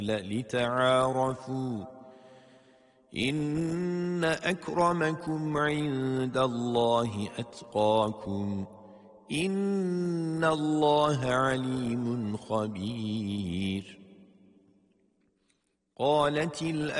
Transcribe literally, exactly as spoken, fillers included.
لتعارفوا إن أكرمكم عند الله أتقاكم إن الله عليم خبير. قالت